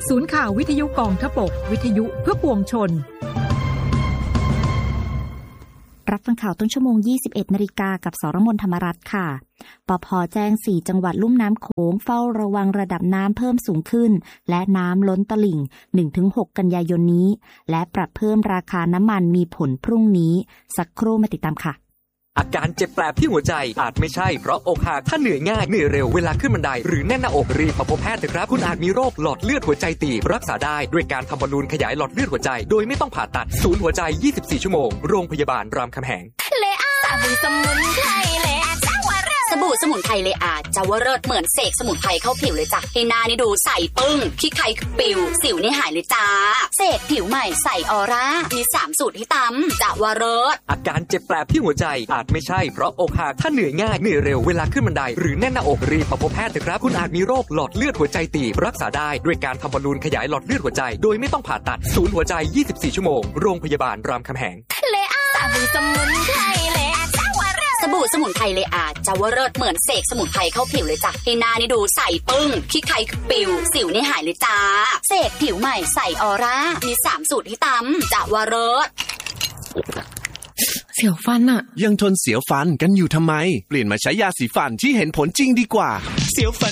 ศูนย์ข่าววิทยุกองทพบกวิทยุเพื่อปวงชนรับฟังข่าวต้นชั่วโมง 21 นาฬิกากับสรมนธรรมรัตน์ค่ะปภ.แจ้ง4จังหวัดลุ่มน้ำโขงเฝ้าระวังระดับน้ำเพิ่มสูงขึ้นและน้ำล้นตลิ่ง 1-6 กันยายนนี้และปรับเพิ่มราคาน้ำมันมีผลพรุ่งนี้สักครู่มาติดตามค่ะอาการเจ็บแปลบที่หัวใจอาจไม่ใช่เพราะอกหักถ้าเหนื่อยง่ายเหนื่อยเร็วเวลาขึ้นบันไดหรือแน่นหน้าอกรีบมาพบแพทย์เถอะครับคุณอาจมีโรคหลอดเลือดหัวใจตีบรักษาได้ด้วยการทำบอลลูนขยายหลอดเลือดหัวใจโดยไม่ต้องผ่าตัดศูนย์หัวใจ24ชั่วโมงโรงพยาบาลรามคำแหงเลอาสบู่สมุนไพรเลอาจาวเลิศสบู่สมุนไพรเลอาจาวเลิศเหมือนเสกสมุนไพรเข้าผิวเลยจ้ะให้หน้านี่ดูใสปึ้งขี้ใครปิวสิวนี่หายเลยจ้าเสกผิวใหม่ใสออร่ามี3สูตรให้ตำจาวเลิศอาการเจ็บแปลบที่หัวใจอาจไม่ใช่เพราะอกหักถ้าเหนื่อยง่ายเหนื่อยเร็วเวลาขึ้นบันไดหรือแน่นหน้าอกรีบมาพบแพทย์เถอะครับคุณอาจมีโรคหลอดเลือดหัวใจตีบรักษาได้ด้วยการทำบอลลูนขยายหลอดเลือดหัวใจโดยไม่ต้องผ่าตัดศูนย์หัวใจ24ชั่วโมงโรงพยาบาลรามคำแหงเลอาสบู่สมุนไพรเลอาจาวเลิศสบู่สมุนไพรเลอาจาวเลิศเหมือนเสกสมุนไพรเข้าผิวเลยจ้ะให้หน้านี่ดูใสปึ้งขี้ใครปิวสิวนี่หายเลยจ้าเสกผิวใหม่ใสออร่ามี3สูตรให้ตำจาวเลิศเสียวฟันอะยังทนเสียวฟันกันอยู่ทำไมเปลี่ยนมาใช้ยาสีฟันที่เห็นผลจริงดีกว่าเสียวฟัน